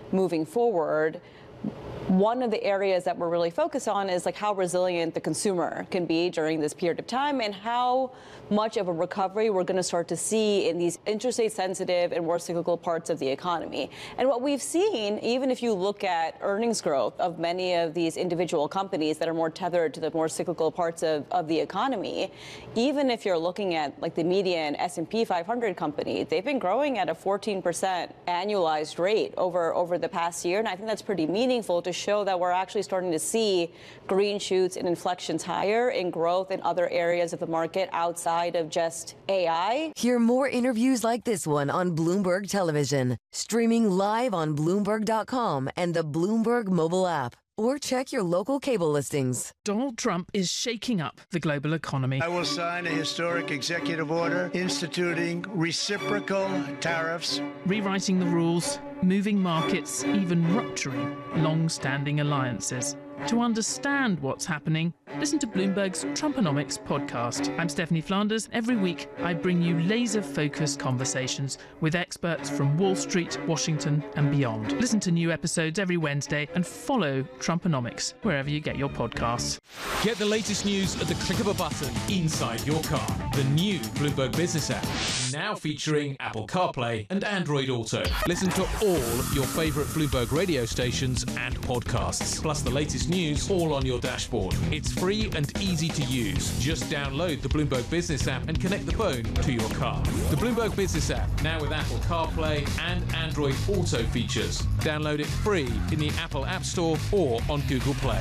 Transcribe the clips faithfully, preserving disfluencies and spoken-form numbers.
moving forward. One of the areas that we're really focused on is like how resilient the consumer can be during this period of time and how much of a recovery we're going to start to see in these interest rate sensitive and more cyclical parts of the economy. And what we've seen, even if you look at earnings growth of many of these individual companies that are more tethered to the more cyclical parts of, of the economy, even if you're looking at like the median S and P five hundred company, they've been growing at a fourteen percent annualized rate over, over the past year. And I think that's pretty meaningful to show that we're actually starting to see green shoots and inflections higher in growth in other areas of the market outside of just A I. Hear more interviews like this one on Bloomberg Television, streaming live on Bloomberg dot com and the Bloomberg mobile app. Or check your local cable listings. Donald Trump is shaking up the global economy. I will sign a historic executive order instituting reciprocal tariffs, rewriting the rules, moving markets, even rupturing long-standing alliances. To understand what's happening, listen to Bloomberg's Trumponomics podcast. I'm Stephanie Flanders. Every week, I bring you laser-focused conversations with experts from Wall Street, Washington, and beyond. Listen to new episodes every Wednesday and follow Trumponomics wherever you get your podcasts. Get the latest news at the click of a button inside your car. The new Bloomberg Business app, now featuring Apple CarPlay and Android Auto. Listen to all of your favourite Bloomberg radio stations and podcasts, plus the latest news all on your dashboard. It's free and easy to use. Just download the Bloomberg Business app and connect the phone to your car. The Bloomberg Business app, now with Apple CarPlay and Android Auto features. Download it free in the Apple App Store or on Google Play.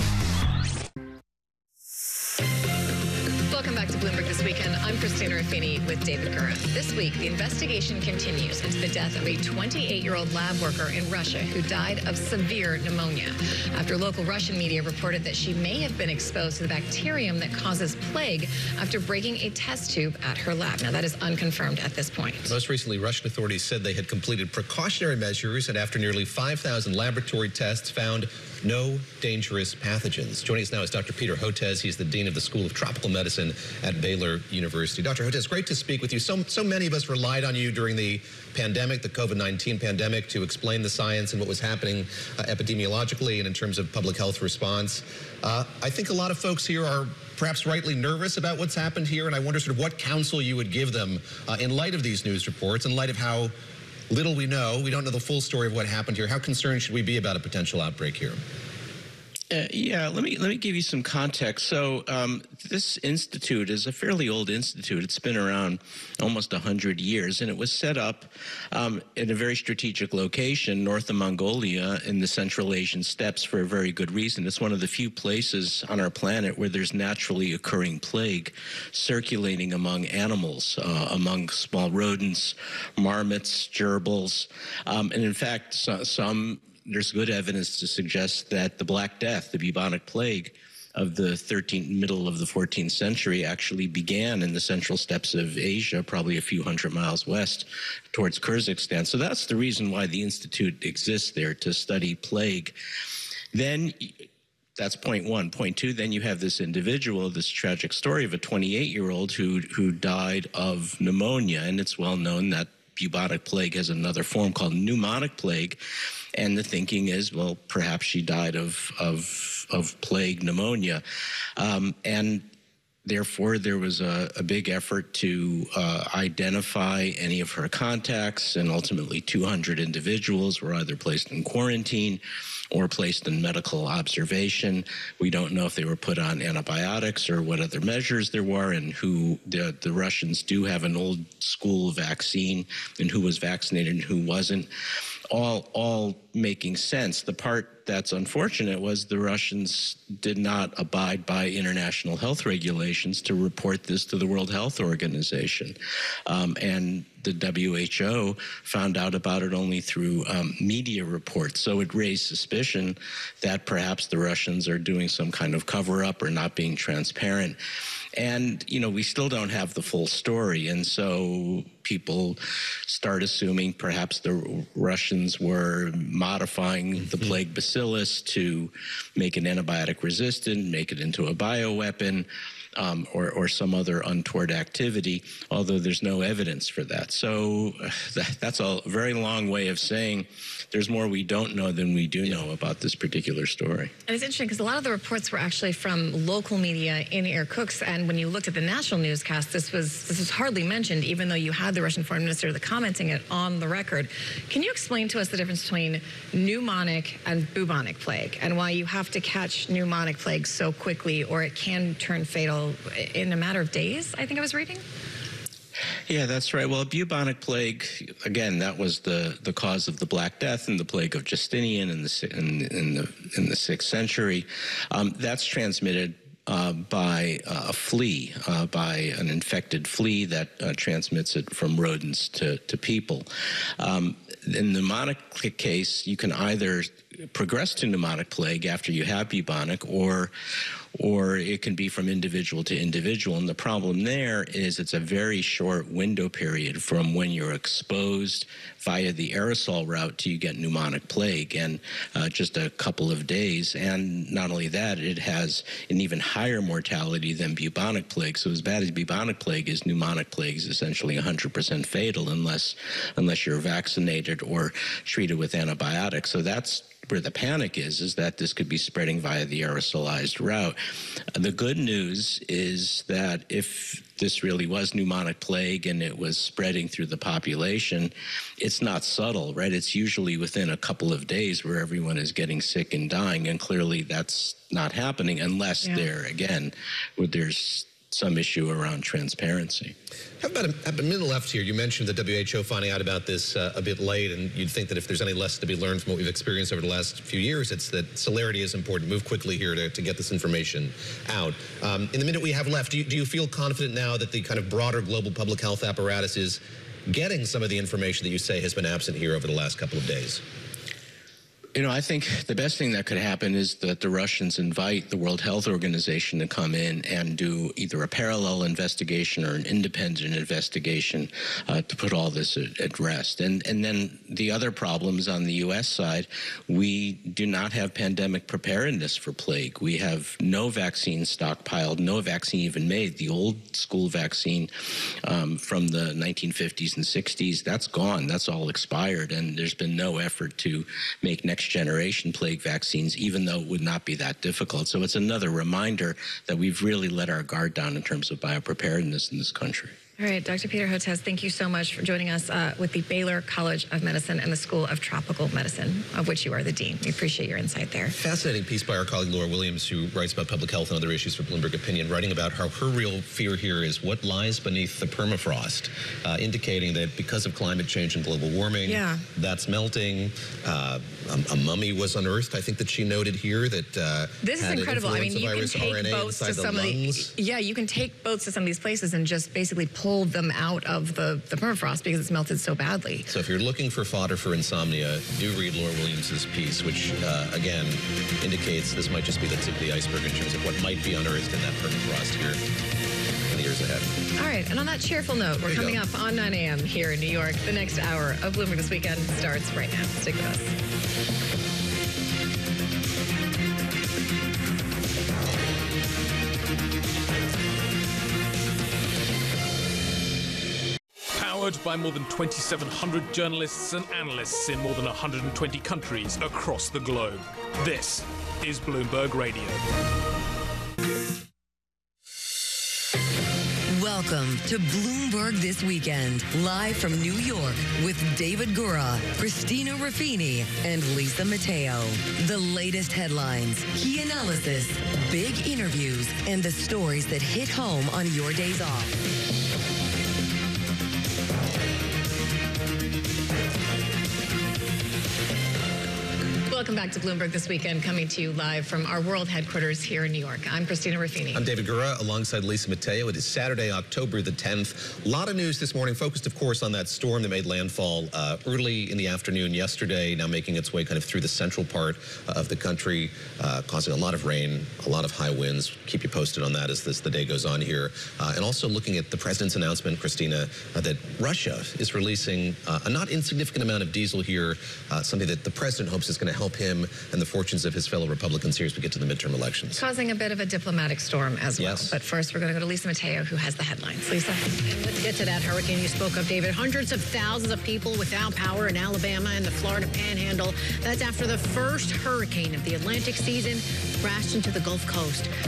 Welcome back to Bloomberg This Weekend. I'm Christina Ruffini with David Gura. This week, the investigation continues into the death of a twenty-eight-year-old lab worker in Russia who died of severe pneumonia after local Russian media reported that she may have been exposed to the bacterium that causes plague after breaking a test tube at her lab. Now, that is unconfirmed at this point. Most recently, Russian authorities said they had completed precautionary measures and after nearly five thousand laboratory tests found no dangerous pathogens. Joining us now is Doctor Peter Hotez. He's the Dean of the School of Tropical Medicine at Baylor University. Doctor Hotez, great to speak with you. So, so many of us relied on you during the pandemic, the COVID nineteen pandemic, to explain the science and what was happening uh, epidemiologically and in terms of public health response. Uh, I think a lot of folks here are perhaps rightly nervous about what's happened here, and I wonder sort of what counsel you would give them uh, in light of these news reports, in light of how little we know. We don't know the full story of what happened here. How concerned should we be about a potential outbreak here? Uh, yeah, let me let me give you some context. So um, this institute is a fairly old institute. It's been around almost one hundred years, and it was set up um, in a very strategic location north of Mongolia in the Central Asian steppes for a very good reason. It's one of the few places on our planet where there's naturally occurring plague circulating among animals, uh, among small rodents, marmots, gerbils, um, and in fact, so, some there's good evidence to suggest that the Black Death, the bubonic plague of the thirteenth, middle of the fourteenth century, actually began in the central steppes of Asia, probably a few hundred miles west towards Kyrgyzstan. So that's the reason why the Institute exists there, to study plague. Then that's point one. Point two, then you have this individual, this tragic story of a twenty-eight-year-old who, who died of pneumonia, and it's well known that bubonic plague has another form called pneumonic plague. And the thinking is, well, perhaps she died of of, of plague pneumonia. Um, and therefore, there was a, a big effort to uh, identify any of her contacts, and ultimately two hundred individuals were either placed in quarantine or placed in medical observation. We don't know if they were put on antibiotics or what other measures there were, and who the, the Russians do have an old school vaccine, and who was vaccinated and who wasn't. All, all making sense. The part that's unfortunate was the Russians did not abide by international health regulations to report this to the World Health Organization. Um, and the W H O found out about it only through um, media reports. So it raised suspicion that perhaps the Russians are doing some kind of cover-up or not being transparent. And, you know, we still don't have the full story. And so people start assuming perhaps the Russians were modifying mm-hmm. the plague bacillus to make it antibiotic resistant, make it into a bioweapon. um, or, or some other untoward activity, although there's no evidence for that. So uh, that, that's a very long way of saying there's more we don't know than we do know about this particular story. And it's interesting because a lot of the reports were actually from local media in Irkutsk, and when you looked at the national newscast, this was this was hardly mentioned, even though you had the Russian foreign minister the commenting it on the record. Can you explain to us the difference between pneumonic and bubonic plague, and why you have to catch pneumonic plague so quickly, or it can turn fatal in a matter of days, I think I was reading? Yeah, that's right. Well, bubonic plague, again, that was the, the cause of the Black Death and the plague of Justinian in the in, in the in the sixth century. Um, that's transmitted uh, by uh, a flea, uh, by an infected flea that uh, transmits it from rodents to to people. Um, in the pneumonic case, you can either progress to pneumonic plague after you have bubonic, or or it can be from individual to individual. And the problem there is it's a very short window period from when you're exposed via the aerosol route to you get pneumonic plague, and uh, just a couple of days. And not only that, it has an even higher mortality than bubonic plague. So as bad as bubonic plague is, pneumonic plague is essentially one hundred percent fatal unless, unless you're vaccinated or treated with antibiotics. So that's where the panic is, is that this could be spreading via the aerosolized route. Uh, the good news is that if this really was pneumonic plague and it was spreading through the population, it's not subtle, right? It's usually within a couple of days where everyone is getting sick and dying, and clearly that's not happening unless yeah. there, again, where there's some issue around transparency. How about a, a minute left here? You mentioned the W H O finding out about this uh, a bit late, and you'd think that if there's any lesson to be learned from what we've experienced over the last few years, it's that celerity is important. Move quickly here to, to get this information out. Um, in the minute we have left, do you, do you feel confident now that the kind of broader global public health apparatus is getting some of the information that you say has been absent here over the last couple of days? You know, I think the best thing that could happen is that the Russians invite the World Health Organization to come in and do either a parallel investigation or an independent investigation uh, to put all this at, at rest. And, and then the other problems on the U S side, we do not have pandemic preparedness for plague. We have no vaccine stockpiled, no vaccine even made. The old school vaccine um, from the nineteen fifties and sixties, that's gone. That's all expired. And there's been no effort to make next generation plague vaccines, even though it would not be that difficult. So it's another reminder that we've really let our guard down in terms of biopreparedness in this country. All right, Doctor Peter Hotez, thank you so much for joining us uh, with the Baylor College of Medicine and the School of Tropical Medicine, of which you are the dean. We appreciate your insight there. Fascinating piece by our colleague Laura Williams, who writes about public health and other issues for Bloomberg Opinion, writing about how her real fear here is what lies beneath the permafrost, uh, indicating that because of climate change and global warming, yeah. that's melting. Uh, a, a mummy was unearthed, I think that she noted here, that uh, this is had incredible. I mean, you can take R N A boats to some of the, yeah, you can take boats to some of these places and just basically pull them out of the, the permafrost because it's melted so badly. So if you're looking for fodder for insomnia, do read Laura Williams's piece, which, uh, again, indicates this might just be the tip of the iceberg in terms of what might be unearthed in that permafrost here in the years ahead. All right, and on that cheerful note, we're coming go. up on nine A M here in New York. The next hour of Bloomberg This Weekend starts right now. Stick with us. Powered by more than twenty-seven hundred journalists and analysts in more than one hundred twenty countries across the globe. This is Bloomberg Radio. Welcome to Bloomberg This Weekend, live from New York with David Gura, Christina Ruffini, and Lisa Mateo. The latest headlines, key analysis, big interviews, and the stories that hit home on your days off. Welcome back to Bloomberg This Weekend, coming to you live from our world headquarters here in New York. I'm Christina Ruffini. I'm David Gura, alongside Lisa Mateo. It is Saturday, October the tenth. A lot of news this morning, focused, of course, on that storm that made landfall uh, early in the afternoon yesterday, now making its way kind of through the central part uh, of the country, uh, causing a lot of rain, a lot of high winds. Keep you posted on that as this, the day goes on here. Uh, and also looking at the president's announcement, Christina, uh, that Russia is releasing uh, a not insignificant amount of diesel here, uh, something that the president hopes is going to help help him and the fortunes of his fellow Republicans here as we get to the midterm elections. Causing a bit of a diplomatic storm as well. Yes. But first, we're going to go to Lisa Mateo, who has the headlines. Lisa? And let's get to that hurricane you spoke of, David. Hundreds of thousands of people without power in Alabama and the Florida Panhandle. That's after the first hurricane of the Atlantic season crashed into the Gulf Coast.